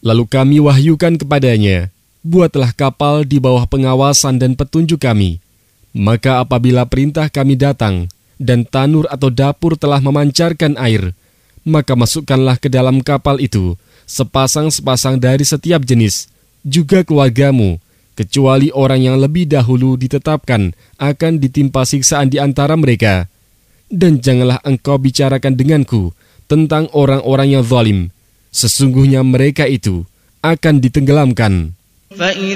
Lalu kami wahyukan kepadanya, buatlah kapal di bawah pengawasan dan petunjuk kami. Maka apabila perintah kami datang, dan tanur atau dapur telah memancarkan air, maka masukkanlah ke dalam kapal itu sepasang-sepasang dari setiap jenis, juga keluargamu, kecuali orang yang lebih dahulu ditetapkan akan ditimpa siksaan di antara mereka. Dan janganlah engkau bicarakan denganku tentang orang-orang yang zalim. Sesungguhnya mereka itu akan ditenggelamkan.